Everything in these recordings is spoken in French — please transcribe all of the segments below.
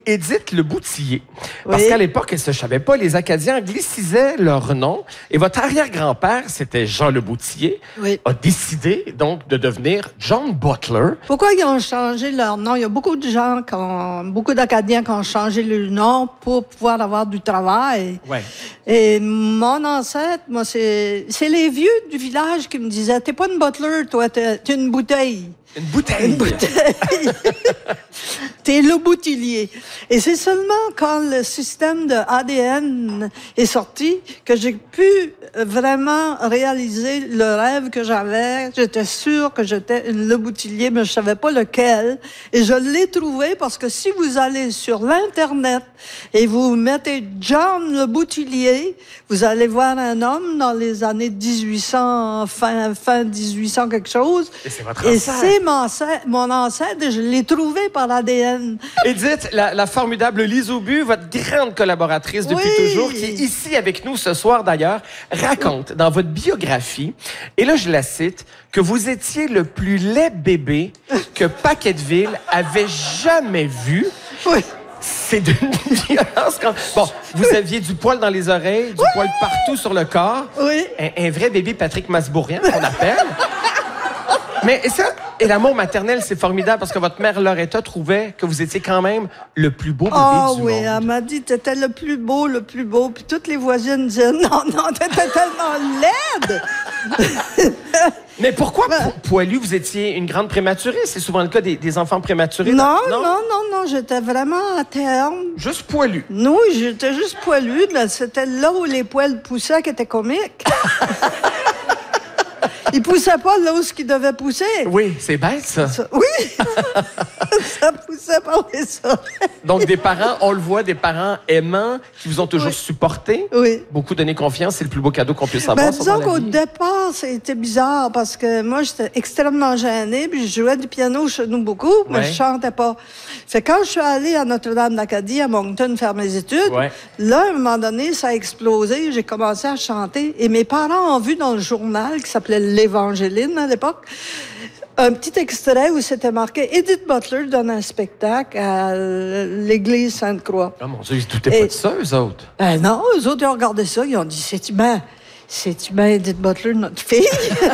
Édith Le Boutillier. Parce Oui. qu'à l'époque, elle ne savait pas, les Acadiens anglicisaient leur nom. Et votre arrière-grand-père, c'était Jean Le Boutillier, Oui. a décidé donc de devenir John Butler. Pourquoi ils ont changé leur nom? Il y a beaucoup de gens, beaucoup d'Acadiens qui ont changé le nom pour pouvoir avoir du travail. Ouais. Et mon ancêtre, moi, c'est les vieux du village qui me disaient, t'es pas une butler, toi, t'es une bouteille. Une bouteille. Une bouteille. T'es le boutillier. Et c'est seulement quand le système de ADN est sorti que j'ai pu vraiment réaliser le rêve que j'avais. J'étais sûre que j'étais le boutillier, mais je savais pas lequel. Et je l'ai trouvé parce que si vous allez sur l'Internet et vous mettez John le Boutillier, vous allez voir un homme dans les années 1800, fin 1800 quelque chose. Et c'est votre Et ancêtre. c'est mon ancêtre et je l'ai trouvé par ADN. Édith, la formidable Lise Aubu, votre grande collaboratrice depuis Oui. toujours, qui est ici avec nous ce soir d'ailleurs, raconte dans votre biographie, et là je la cite, que vous étiez le plus laid bébé que Paquetteville avait jamais vu. Oui. C'est d'une violence. Bon, vous aviez du poil dans les oreilles, du poil partout sur le corps. Oui. Un vrai bébé Patrick Masbourian, qu'on appelle. Mais ça, et l'amour maternel, c'est formidable parce que votre mère Loretta trouvait que vous étiez quand même le plus beau bébé du Oui, monde. elle m'a dit, t'étais le plus beau. Puis toutes les voisines disaient, non, t'étais tellement laide. Mais pourquoi poilu? Vous étiez une grande prématurée. C'est souvent le cas des enfants prématurés. Non, j'étais vraiment à terme. Juste poilu. Non, j'étais juste poilue. Là. C'était là où les poils poussaient qui était comique. Ils poussaient pas là où ils devaient pousser. Oui, c'est bête, ça. Oui! Ça poussait par les oreilles. Donc, des parents, on le voit, des parents aimants qui vous ont toujours supporté. Oui. Beaucoup donné confiance. C'est le plus beau cadeau qu'on puisse avoir. Ben, ça, disons dans la qu'au vie. départ, c'était bizarre parce que moi, j'étais extrêmement gênée, puis je jouais du piano chez nous beaucoup, mais Ouais. je chantais pas. Fait que quand je suis allée à Notre-Dame-d'Acadie, à Moncton, faire mes études, Ouais. là, à un moment donné, ça a explosé, j'ai commencé à chanter, et mes parents ont vu dans le journal, qui s'appelait l'Évangéline à l'époque, un petit extrait où c'était marqué « Edith Butler donne un spectacle à l'église Sainte-Croix ». Oh mon Dieu, ils se doutaient pas de ça, eux autres. Ben non, eux autres, ils ont regardé ça, ils ont dit, c'est-tu bien Edith Butler, notre fille?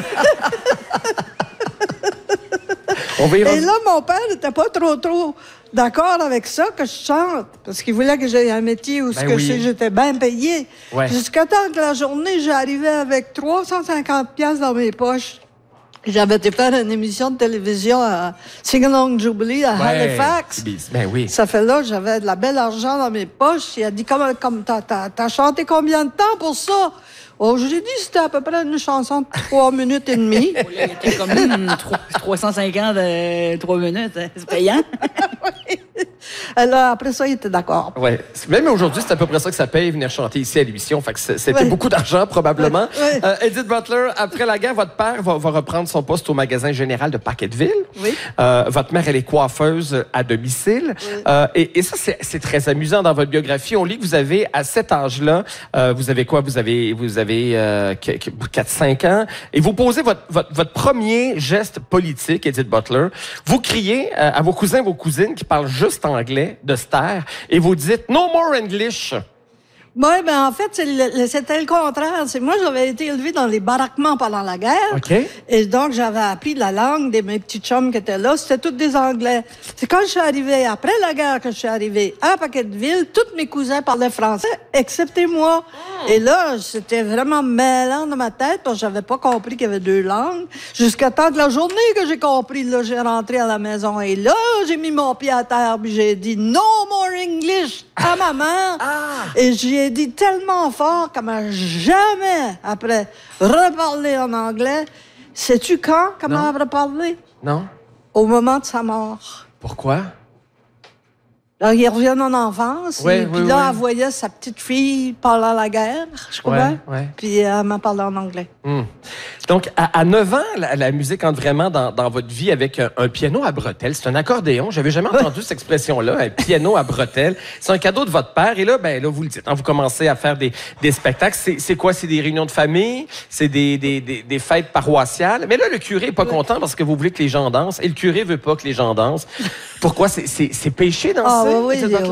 On va y Et revenir. là, mon père n'était pas trop d'accord avec ça, que je chante, parce qu'il voulait que j'aie un métier où Ben oui. j'étais bien payée. Ouais. Jusqu'à temps que la journée, j'arrivais avec 350 piastres dans mes poches. J'avais été faire une émission de télévision à Sing-Along Jubilee à Halifax. Ben oui. Ça fait là, j'avais de la belle argent dans mes poches. Il a dit, comme t'as chanté combien de temps pour ça? Oh, j'ai dit, c'était à peu près une chanson de 3 minutes et demie. T'es comme 350 3 minutes. Hein. C'est payant. Alors, après ça, il était d'accord. Ouais. Même aujourd'hui, c'est à peu près ça que ça paye venir chanter ici à l'émission. Fait que c'était Ouais. beaucoup d'argent, probablement. Ouais. Edith Butler, après la guerre, votre père va reprendre son poste au magasin général de Paquetteville. Oui. Votre mère, elle est coiffeuse à domicile. Oui. Et ça, c'est très amusant dans votre biographie. On lit que vous avez, à cet âge-là, vous avez quoi? Vous avez 4-5 ans. Et vous posez votre premier geste politique, Edith Butler. Vous criez à vos cousins, vos cousines qui parlent juste anglais, de se taire, et vous dites « No more English ». Oui, ben en fait, c'était le contraire. Moi, j'avais été élevée dans les baraquements pendant la guerre. OK. Et donc, j'avais appris la langue de mes petits chums qui étaient là. C'était tous des Anglais. C'est quand je suis arrivée, après la guerre que je suis arrivée à Paquetteville, tous mes cousins parlaient français, excepté moi. Et là, c'était vraiment mêlant dans ma tête parce que j'avais pas compris qu'il y avait 2 langues. Jusqu'à temps que la journée que j'ai compris, là, j'ai rentré à la maison. Et là, j'ai mis mon pied à terre puis j'ai dit « No more English » à ma mère. Et j'y ai dit tellement fort qu'elle m'a jamais, après, reparlé en anglais. Sais-tu quand qu'elle m'a reparlé? Non? Au moment de sa mort. Pourquoi? Là, il revient en enfance. Ouais, et puis oui, là, oui. elle voyait sa petite fille parler à la guerre, je crois. Ouais. Puis elle m'a parlé en anglais. Donc, à 9 ans, la musique entre vraiment dans votre vie avec un piano à bretelles. C'est un accordéon. J'avais jamais entendu cette expression-là, un piano à bretelles. C'est un cadeau de votre père. Et là, vous le dites, hein, vous commencez à faire des spectacles. C'est quoi? C'est des réunions de famille? C'est des fêtes paroissiales? Mais là, le curé est pas content parce que vous voulez que les gens dansent. Et le curé veut pas que les gens dansent. Pourquoi? C'est péché danser? Oui,